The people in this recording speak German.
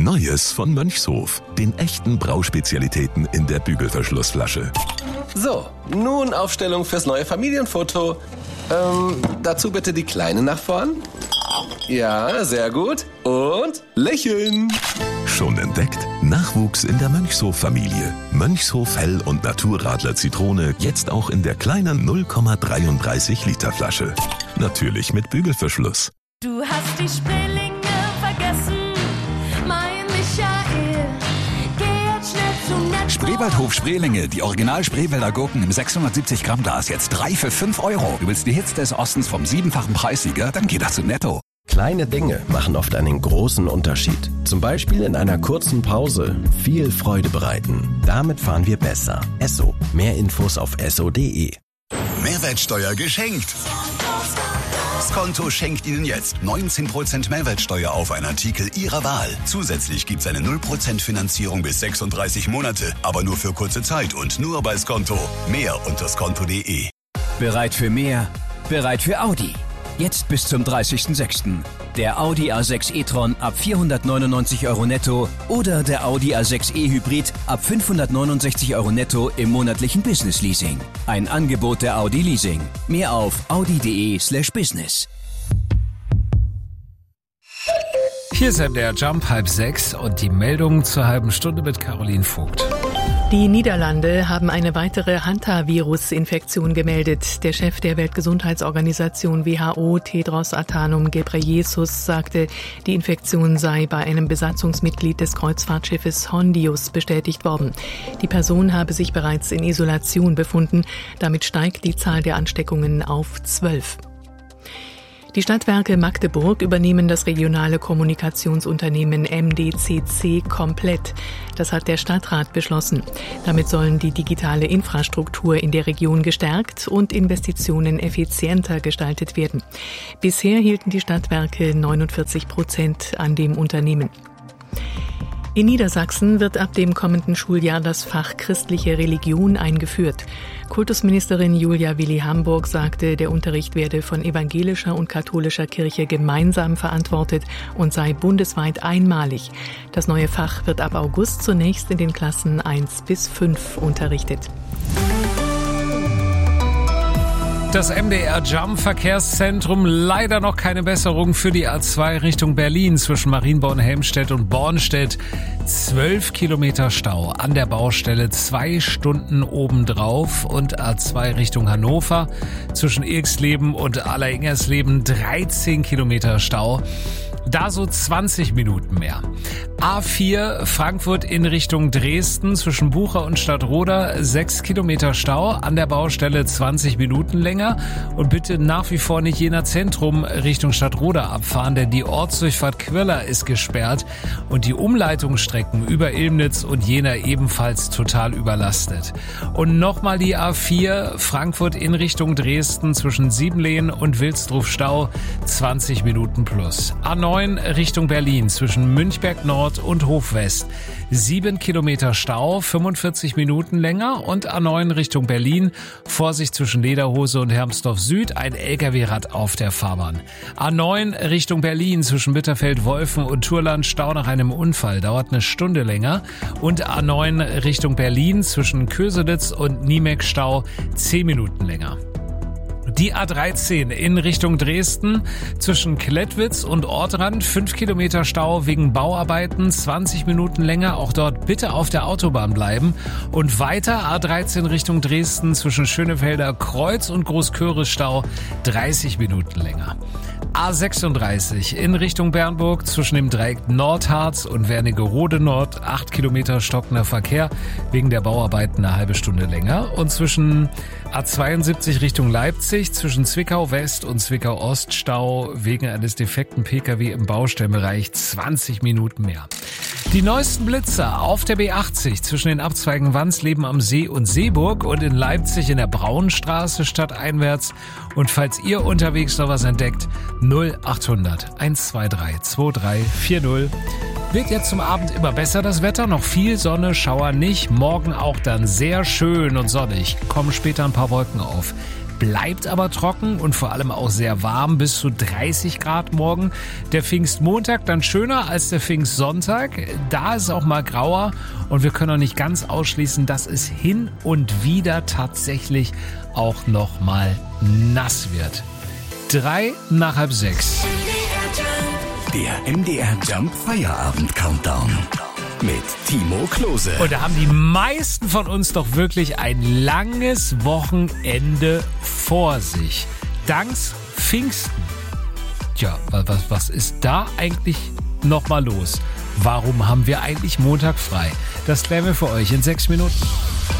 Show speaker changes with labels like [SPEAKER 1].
[SPEAKER 1] Neues von Mönchshof, den echten Brauspezialitäten in der Bügelverschlussflasche.
[SPEAKER 2] So, nun Aufstellung fürs neue Familienfoto. Dazu bitte die Kleine nach vorn. Ja, sehr gut. Und lächeln.
[SPEAKER 1] Schon entdeckt? Nachwuchs in der Mönchshof-Familie. Mönchshof Hell- und Naturradler Zitrone jetzt auch in der kleinen 0,33 Liter Flasche. Natürlich mit Bügelverschluss.
[SPEAKER 3] Du hast die Spreelinge vergessen, mein Michael. Geh jetzt schnell zu Netto.
[SPEAKER 4] Spreewaldhof Spreelinge, die Original Spreewälder Gurken im 670 Gramm Glas, jetzt 3 für 5 Euro. Du willst die Hits des Ostens vom 7-fachen Preissieger? Dann geh doch zu Netto.
[SPEAKER 2] Kleine Dinge machen oft einen großen Unterschied. Zum Beispiel in einer kurzen Pause viel Freude bereiten. Damit fahren wir besser. Esso. Mehr Infos auf esso.de.
[SPEAKER 5] Mehrwertsteuer geschenkt. Skonto schenkt Ihnen jetzt 19% Mehrwertsteuer auf einen Artikel Ihrer Wahl. Zusätzlich gibt's eine 0% Finanzierung bis 36 Monate, aber nur für kurze Zeit und nur bei Skonto. Mehr unter skonto.de.
[SPEAKER 6] Bereit für mehr? Bereit für Audi. Jetzt bis zum 30.06. Der Audi A6 e-tron ab 499 Euro netto oder der Audi A6 e-Hybrid ab 569 Euro netto im monatlichen Business-Leasing. Ein Angebot der Audi Leasing. Mehr auf audi.de/business.
[SPEAKER 7] Hier ist der Jump 5:30 und die Meldung zur halben Stunde mit Caroline Vogt.
[SPEAKER 8] Die Niederlande haben eine weitere Hantavirus-Infektion gemeldet. Der Chef der Weltgesundheitsorganisation WHO, Tedros Adhanom Ghebreyesus, sagte, die Infektion sei bei einem Besatzungsmitglied des Kreuzfahrtschiffes Hondius bestätigt worden. Die Person habe sich bereits in Isolation befunden. Damit steigt die Zahl der Ansteckungen auf 12. Die Stadtwerke Magdeburg übernehmen das regionale Kommunikationsunternehmen MDCC komplett. Das hat der Stadtrat beschlossen. Damit sollen die digitale Infrastruktur in der Region gestärkt und Investitionen effizienter gestaltet werden. Bisher hielten die Stadtwerke 49% an dem Unternehmen. In Niedersachsen wird ab dem kommenden Schuljahr das Fach Christliche Religion eingeführt. Kultusministerin Julia Willi-Hamburg sagte, der Unterricht werde von evangelischer und katholischer Kirche gemeinsam verantwortet und sei bundesweit einmalig. Das neue Fach wird ab August zunächst in den Klassen 1 bis 5 unterrichtet.
[SPEAKER 7] Das MDR Jump Verkehrszentrum, leider noch keine Besserung für die A2 Richtung Berlin zwischen Marienborn-Helmstedt und Bornstedt. 12 Kilometer Stau an der Baustelle, 2 Stunden obendrauf, und A2 Richtung Hannover zwischen Irxleben und Alleringgersleben 13 Kilometer Stau. Da so 20 Minuten mehr. A4 Frankfurt in Richtung Dresden zwischen Bucha und Stadtroda 6 Kilometer Stau, an der Baustelle 20 Minuten länger, und bitte nach wie vor nicht Jena Zentrum Richtung Stadtroda abfahren, denn die Ortsdurchfahrt Quirla ist gesperrt und die Umleitungsstrecken über Ilmnitz und Jena ebenfalls total überlastet. Und nochmal die A4 Frankfurt in Richtung Dresden zwischen Siebenlehen und Wilsdruf Stau 20 Minuten plus. A9 Richtung Berlin zwischen Münchberg Nord und Hofwest 7 Kilometer Stau, 45 Minuten länger, und A9 Richtung Berlin Vorsicht zwischen Lederhose und Hermsdorf Süd, ein LKW-Rad auf der Fahrbahn. A9 Richtung Berlin zwischen Bitterfeld-Wolfen und Turland Stau nach einem Unfall, dauert eine Stunde länger, und A9 Richtung Berlin zwischen Köselitz und Niemek Stau 10 Minuten länger. Die A13 in Richtung Dresden zwischen Klettwitz und Ortrand 5 Kilometer Stau wegen Bauarbeiten, 20 Minuten länger. Auch dort bitte auf der Autobahn bleiben. Und weiter A13 Richtung Dresden zwischen Schönefelder Kreuz und Großköris Stau 30 Minuten länger. A36 in Richtung Bernburg zwischen dem Dreieck Nordharz und Wernigerode Nord 8 Kilometer stockender Verkehr wegen der Bauarbeiten eine halbe Stunde länger. Und zwischen A72 Richtung Leipzig zwischen Zwickau West und Zwickau Ost Stau wegen eines defekten Pkw im Baustellenbereich 20 Minuten mehr. Die neuesten Blitzer auf der B80 zwischen den Abzweigen Wansleben am See und Seeburg und in Leipzig in der Braunstraße stadteinwärts. Und falls ihr unterwegs noch was entdeckt, 0800 123 2340. Wird jetzt zum Abend immer besser das Wetter, noch viel Sonne, Schauer nicht. Morgen auch dann sehr schön und sonnig, kommen später ein paar Wolken auf. bleibt aber trocken und vor allem auch sehr warm, bis zu 30 Grad morgen. Der Pfingstmontag dann schöner als der Pfingstsonntag. Da ist auch mal grauer und wir können auch nicht ganz ausschließen, dass es hin und wieder tatsächlich auch noch mal nass wird. 5:03.
[SPEAKER 4] Der MDR Jump Feierabend Countdown mit Timo Klose.
[SPEAKER 7] Und da haben die meisten von uns doch wirklich ein langes Wochenende vor sich. Danks Pfingsten. Tja, was ist da eigentlich nochmal los? Warum haben wir eigentlich Montag frei? Das klären wir für euch in 6 Minuten.